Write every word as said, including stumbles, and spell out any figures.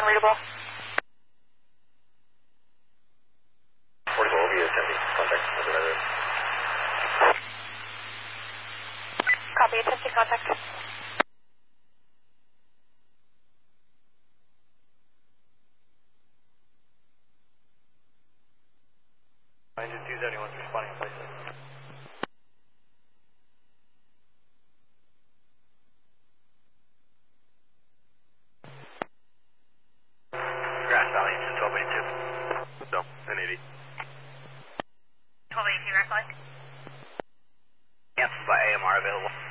unreadable. forty-four will be attending contact with the resident. Copy, attempting contact. Engine two seventy-one is responding, please. Grass Valley, engine twelve eighty-two. No, ten eighty. twelve eighty-two, right flag? Yes, by A M R available.